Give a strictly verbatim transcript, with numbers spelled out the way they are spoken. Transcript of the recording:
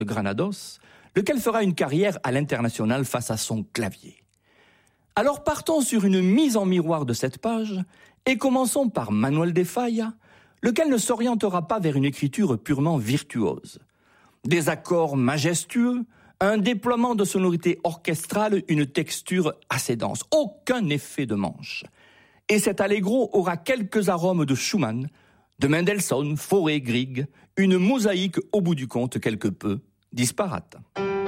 Granados, lequel fera une carrière à l'international face à son clavier. Alors partons sur une mise en miroir de cette page et commençons par Manuel de Falla, lequel ne s'orientera pas vers une écriture purement virtuose. Des accords majestueux, un déploiement de sonorités orchestrales, une texture assez dense, aucun effet de manche. Et cet allegro aura quelques arômes de Schumann, de Mendelssohn, Fauré, Grieg, une mosaïque au bout du compte quelque peu disparate.